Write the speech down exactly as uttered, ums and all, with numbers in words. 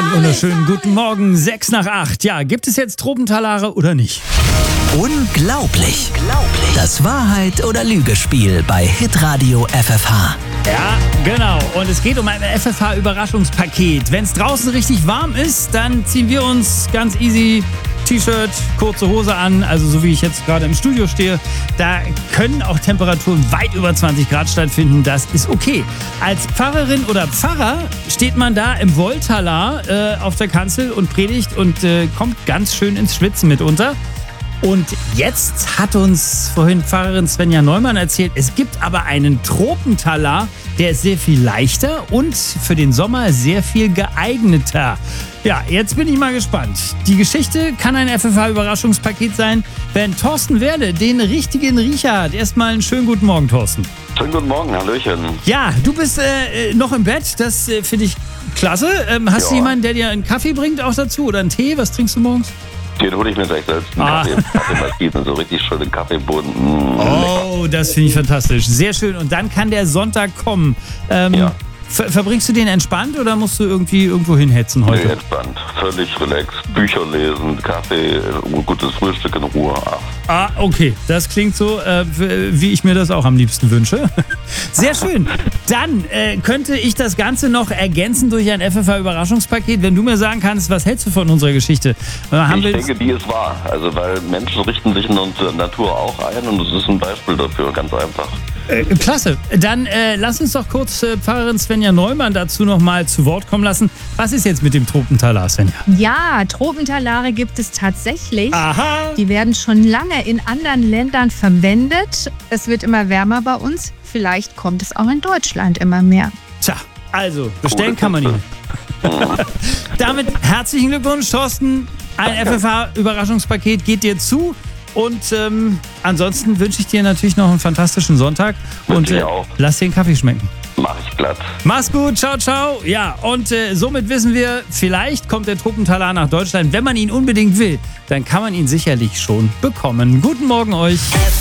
Einen wunderschönen guten Morgen, sechs nach acht. Ja, gibt es jetzt Tropentalare oder nicht? Unglaublich. Das Wahrheit- oder Lügespiel bei Hitradio F F H. Ja, genau. Und es geht um ein F F H-Überraschungspaket. Wenn es draußen richtig warm ist, dann ziehen wir uns ganz easy T-Shirt, kurze Hose an, also so wie ich jetzt gerade im Studio stehe. Da können auch Temperaturen weit über zwanzig Grad stattfinden. Das ist okay. Als Pfarrerin oder Pfarrer steht man da im Wolltalar äh, auf der Kanzel und predigt und äh, kommt ganz schön ins Schwitzen mitunter. Und jetzt hat uns vorhin Pfarrerin Svenja Neumann erzählt, es gibt aber einen Tropentalar, der ist sehr viel leichter und für den Sommer sehr viel geeigneter. Ja, jetzt bin ich mal gespannt. Die Geschichte kann ein F F H-Überraschungspaket sein, wenn Thorsten Werle den richtigen Riecher hat. Erstmal einen schönen guten Morgen, Thorsten. Schönen guten Morgen, Hallöchen. Ja, du bist äh, noch im Bett, das äh, finde ich klasse. Ähm, hast Ja. du jemanden, der dir einen Kaffee bringt auch dazu oder einen Tee? Was trinkst du morgens? Den hole ich mir gleich selbst. Einen Ah. Kaffee, Kaffeemaschine, so richtig schön den Kaffeeboden. Mm, lecker. Oh, das finde ich fantastisch. Sehr schön. Und dann kann der Sonntag kommen. Ähm, Ja. ver verbringst du den entspannt oder musst du irgendwie irgendwo hinhetzen Nee, heute? entspannt. Völlig relaxed. Bücher lesen, Kaffee, gutes Frühstück in Ruhe. Ach, Ah, okay. Das klingt so, äh, wie ich mir das auch am liebsten wünsche. Sehr schön. Dann äh, könnte ich das Ganze noch ergänzen durch ein F F H-Überraschungspaket. Wenn du mir sagen kannst, was hältst du von unserer Geschichte? Äh, haben ich wir denke, die ist wahr. Also, weil Menschen richten sich in unserer Natur auch ein und es ist ein Beispiel dafür. Ganz einfach. Äh, klasse. Dann äh, lass uns doch kurz äh, Pfarrerin Svenja Neumann dazu noch mal zu Wort kommen lassen. Was ist jetzt mit dem Tropentalar, Svenja? Ja, Tropentalare gibt es tatsächlich. Aha. Die werden schon lange in anderen Ländern verwendet. Es wird immer wärmer bei uns. Vielleicht kommt es auch in Deutschland immer mehr. Tja, also, bestellen Gute kann man ihn. Tipps. Damit herzlichen Glückwunsch, Thorsten. Ein F F H-Überraschungspaket geht dir zu. Und ähm, ansonsten wünsche ich dir natürlich noch einen fantastischen Sonntag. Wünsche Und ich äh, auch. lass dir den Kaffee schmecken. Mach ich glatt. Mach's gut, ciao, ciao. Ja, und äh, somit wissen wir, vielleicht kommt der Tropentalar nach Deutschland. Wenn man ihn unbedingt will, dann kann man ihn sicherlich schon bekommen. Guten Morgen euch. F